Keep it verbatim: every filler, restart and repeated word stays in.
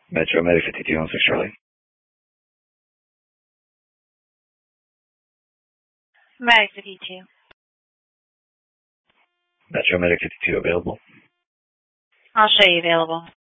Metro Medic fifty-two one six Charlie. Medic fifty-two. Metro Medic fifty-two available. I'll show you available.